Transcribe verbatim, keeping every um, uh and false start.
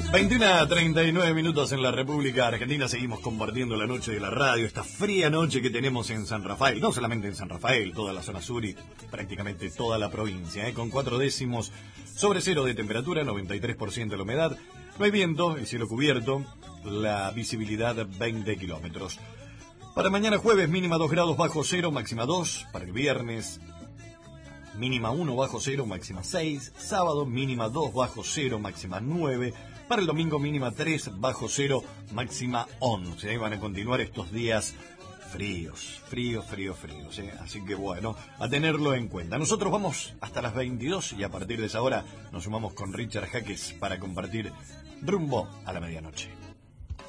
veintiuna treinta y nueve minutos en la República Argentina. Seguimos compartiendo la noche de la radio, esta fría noche que tenemos en San Rafael, no solamente en San Rafael, toda la zona sur y prácticamente toda la provincia, ¿eh? Con cuatro décimos sobre cero de temperatura, noventa y tres por ciento de la humedad, no hay viento, el cielo cubierto, la visibilidad veinte kilómetros. Para mañana jueves, mínima dos grados bajo cero, máxima dos. Para el viernes, mínima uno bajo cero, máxima seis. Sábado, mínima dos bajo cero, máxima nueve. Para el domingo, mínima tres bajo cero, máxima once. Ahí van a continuar estos días fríos, fríos, fríos, fríos. ¿eh? Así que bueno, a tenerlo en cuenta. Nosotros vamos hasta las veintidós y a partir de esa hora nos sumamos con Richard Jaques para compartir rumbo a la medianoche.